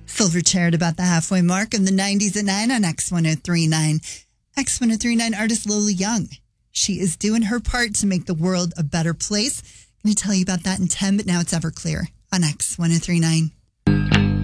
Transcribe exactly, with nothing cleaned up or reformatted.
Silverchair at about the halfway mark of the nineties at nine on X ten thirty-nine. X ten thirty-nine artist Lola Young. She is doing her part to make the world a better place. I'm going to tell you about that in ten, but now it's Everclear on X ten thirty-nine.